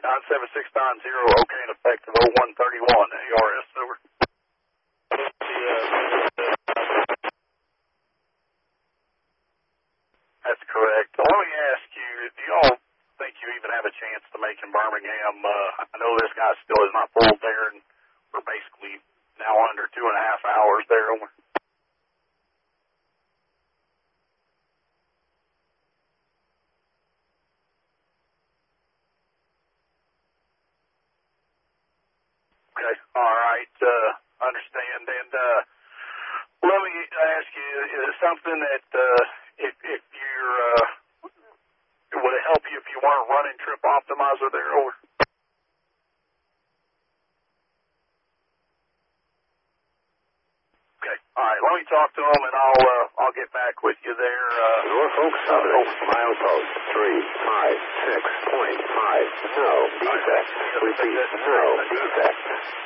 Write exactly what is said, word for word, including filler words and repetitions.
nine seven six nine zero, okay, and effective oh one thirty-one, A R S, over. That's correct. Let me ask you, do y'all think you even have a chance to make in Birmingham? Uh, I know this guy still is not pulled there, and we're basically now under two and a half hours there. Okay, all right, uh, understand. And uh, let me ask you, is it something that uh, if, if you're, uh, would it help you if you weren't running Trip Optimizer there, or? Okay, all right, let me talk to him, and I'll uh, I'll get back with you there. Uh, Norfolk Southern, milepost three five six point five, no defect. Repeat, no defect.